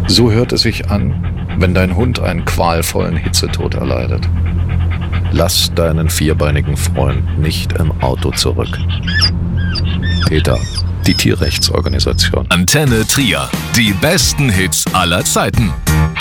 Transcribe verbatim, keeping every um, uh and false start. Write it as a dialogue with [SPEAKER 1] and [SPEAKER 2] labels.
[SPEAKER 1] So hört es sich an, wenn dein Hund einen qualvollen Hitzetod erleidet. Lass deinen vierbeinigen Freund nicht im Auto zurück. PETA, die Tierrechtsorganisation.
[SPEAKER 2] Antenne Trier. Die besten Hits aller Zeiten.